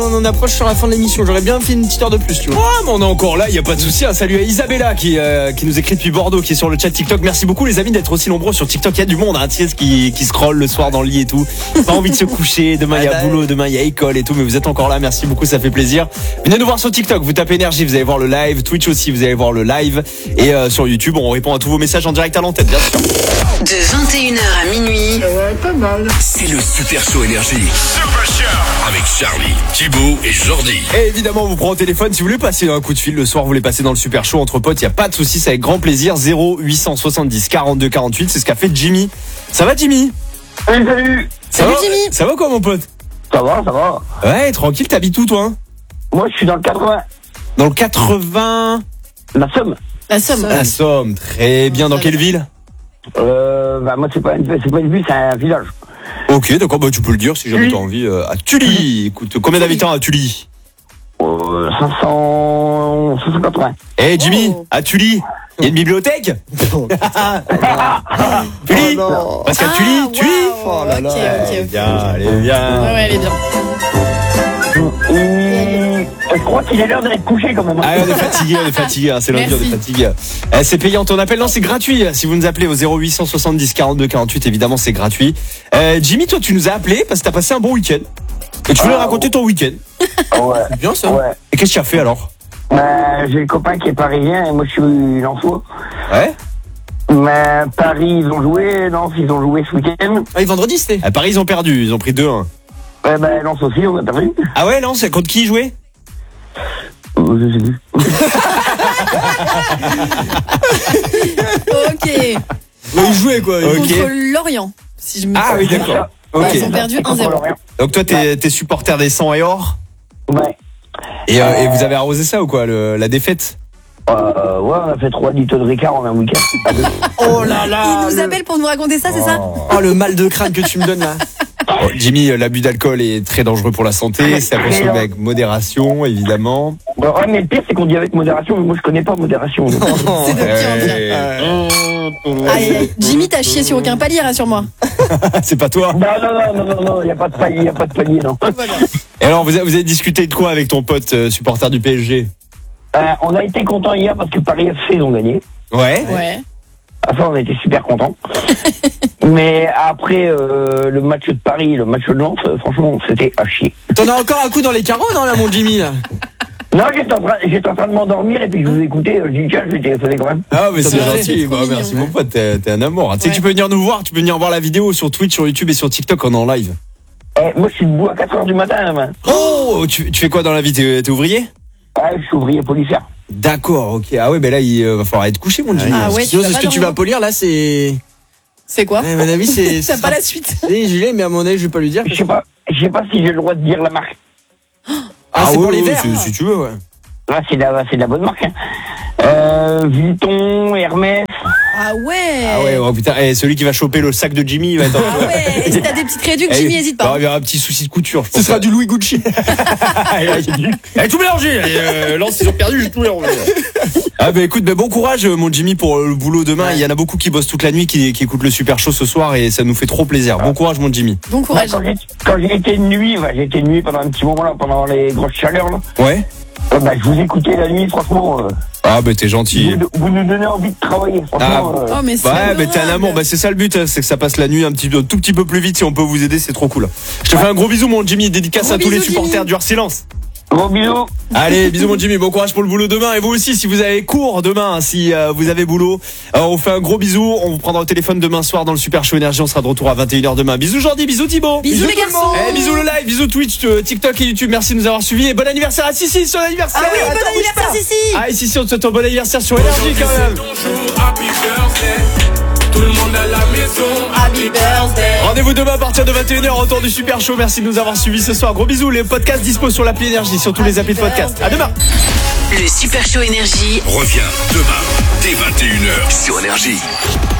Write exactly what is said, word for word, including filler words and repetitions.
On approche sur la fin de l'émission, j'aurais bien fait une petite heure de plus, tu vois. Ouais, mais on est encore là, il y a pas de souci. Salut à Isabella qui euh, qui nous écrit depuis Bordeaux, qui est sur le chat TikTok. Merci beaucoup les amis d'être aussi nombreux sur TikTok. Il y a du monde, hein, tu sais, qui qui scrolle le soir dans le lit et tout. Pas envie de se coucher. Demain il y a boulot, demain il y a école et tout, mais vous êtes encore là. Merci beaucoup, ça fait plaisir. Venez nous voir sur TikTok. Vous tapez énergie, vous allez voir le live. Twitch aussi, vous allez voir le live. Et euh, sur YouTube, on répond à tous vos messages en direct à l'antenne, bien sûr. De vingt et une heures à minuit. Ouais, pas mal. C'est le Super Show Énergie. Super Show avec Charlie, Thibaut et Jordi. Et évidemment, on vous prend au téléphone si vous voulez passer un coup de fil le soir, vous voulez passer dans le Super Show entre potes, il y a pas de souci, c'est avec grand plaisir. Zéro huit cent soixante-dix quarante-deux quarante-huit, c'est ce qu'a fait Jimmy. Ça va Jimmy? Salut, salut. Ça Salut va Jimmy. Ça va quoi mon pote? Ça va, ça va. Ouais, tranquille, t'habites où toi? Moi, je suis dans le quatre-vingts. Dans le quatre-vingts. La Somme. La Somme. La Somme, très bien. Dans quelle ville? Euh, bah, moi, c'est pas une, c'est pas une ville, c'est un village. Ok, d'accord, bah tu peux le dire si jamais Oui. t'as envie. Euh, à Tully, écoute, combien d'habitants à Tully? Euh, cinq cents, cinq cent quatre-vingts. Eh Jimmy, Oh. à Tully, il y a une bibliothèque? Tully, non. parce qu'à Ah, Tully, Tully. waouh. Oh là là, Ok, ok, elle est ok. bien, elle est bien. Ouais, ouais, elle est bien. Et je crois qu'il est l'heure d'aller coucher quand même. Ah, on est fatigué, on est fatigué, hein, c'est lundi, on Merci. est fatigué. Euh, c'est payant ton appel, non, c'est gratuit. Si vous nous appelez au zéro huit cent soixante-dix quarante-deux quarante-huit, évidemment, c'est gratuit. Euh, Jimmy, toi, tu nous as appelé parce que t'as passé un bon week-end. Et tu voulais Ah, raconter ton week-end. Ouais. C'est bien ça. Ouais. Et qu'est-ce que tu as fait alors? Bah, j'ai le copain qui est parisien et moi, je suis Lensois. Ouais. Mais Paris, ils ont joué, Lens, ils ont joué ce week-end. Ah, et vendredi c'était. À Paris, ils ont perdu, ils ont pris deux un. Ouais, bah, Lens aussi, on a perdu. Ah ouais, non, c'est contre qui ils jouaient? Euh, je sais plus. Ok. Bah, ils jouaient quoi. Ok. Contre Lorient, si je me Ah trompe. oui, d'accord. Ouais, Ok. ils ont perdu un zéro. Donc toi, t'es, t'es supporter des cent et or. Ouais. Et, euh, et vous avez arrosé ça ou quoi, le, la défaite? Euh, ouais, on a fait trois litres de Ricard en un week-end. Oh là là. Il nous appelle pour nous raconter ça, c'est ça? Oh, le mal de crâne que tu me donnes là. Oh, Jimmy, l'abus d'alcool est très dangereux pour la santé. C'est à consommer avec modération, évidemment. Bon, ouais, mais le pire, c'est qu'on dit avec modération, mais moi, je connais pas modération. C'est de pire en pire. Eh, Aïe, aïe. Jimmy, t'as chié sur aucun palier, rassure-moi. c'est pas toi. Non, non, non, non, non, non, il n'y a pas de palier, il n'y a pas de palier, non. Voilà. Et alors, vous avez, vous avez discuté de quoi avec ton pote euh, supporter du P S G? Euh, on a été contents hier parce que Paris F C, ils ont gagné. Ouais. Ouais. À ça, on a été super contents. Mais après euh, le match de Paris, le match de Lens, euh, franchement, c'était à chier. T'en as encore un coup dans les carreaux, non, là, mon Jimmy, là? Non, j'étais en train, j'étais en train de m'endormir et puis je vous écoutais, euh, je dis tiens, je vais téléphoner quand même. Ah, mais Ça c'est doit gentil. être trop Bah, mignon. merci mon pote, t'es, t'es un amour. Tu sais, Ouais. tu peux venir nous voir, tu peux venir voir la vidéo sur Twitch, sur YouTube et sur TikTok, on est en live. Eh, moi, je suis debout à quatre heures du matin, là, man. Oh, tu, tu fais quoi dans la vie? T'es, t'es ouvrier? Ah, je suis ouvrier policière. D'accord, ok. Ah ouais, ben là, il euh, va falloir être couché, mon Jimmy. Ah ouais, Sinon, tu vas c'est ce pas que tu vas dormir. polir là, c'est. C'est quoi? Ouais, à mon avis, c'est. T'as pas la suite. Oui, Julien, mais à mon avis, je vais pas lui dire. Je sais pas, je sais pas si j'ai le droit de dire la marque. Ah, c'est pour ouais, les ouais, verres. si, si tu veux, ouais. Là, c'est de la, c'est de la bonne marque, hein. Euh, Vuitton, Hermès. Ah ouais. Ah ouais, oh putain, eh, celui qui va choper le sac de Jimmy, il va être en Ah ouais. Et si t'as des petites réductions, Jimmy, hésite pas. Il y aura un petit souci de couture, je pense. Ce sera du Louis Gucci. Eh, tout mélangé. Euh, Lens, ils ont perdu, j'ai tout mélangé. Ah bah écoute, bah, bon courage mon Jimmy pour le boulot demain. Ouais. Il y en a beaucoup qui bossent toute la nuit, qui, qui écoutent le Super Show ce soir et ça nous fait trop plaisir. Bon courage mon Jimmy. Bon courage. Quand j'ai, quand j'ai été de nuit, bah, j'ai été de nuit pendant un petit moment là, pendant les grosses chaleurs là. Ouais. Euh, bah, je vous écoutais la nuit, franchement. Euh, Ah bah t'es gentil. vous, vous nous donnez envie de travailler, franchement. euh, Oh, mais c'est Ouais, mais t'es un adorable. amour, bah c'est ça le but, hein, c'est que ça passe la nuit un petit peu, tout petit peu plus vite. Si on peut vous aider, c'est trop cool. Je te fais un gros bisou, mon Jimmy, dédicace Gros à tous les bisous, supporters Jimmy. du Hors Silence. Gros bisous. Allez, bisous, mon Jimmy, bon courage pour le boulot demain. Et vous aussi, si vous avez cours demain, hein, si euh, vous avez boulot, euh, on fait un gros bisou. On vous prendra au téléphone demain soir dans le Super Show Énergie. On sera de retour à vingt et une heures demain. Bisous, Jordi, bisous, Thibaut. Bisous, les tout le garçons. monde. Eh, bisous le live, bisous Twitch, euh, TikTok et YouTube. Merci de nous avoir suivis. Et bon anniversaire à Sissi, son anniversaire. Ah oui, bon Attends, bouge anniversaire, pas. Sissi. Ah, et Sissi, on te souhaite un bon anniversaire sur Énergie quand même. Happy birthday. Tout le monde à la maison. Happy birthday. Rendez-vous demain à partir de vingt et une heures, retour du Super Show. Merci de nous avoir suivis ce soir. Gros bisous. Les podcasts dispo sur l'appli Énergie, sur tous les applis de podcast. À demain. Le Super Show Énergie Reviens demain dès vingt et une heures sur Énergie.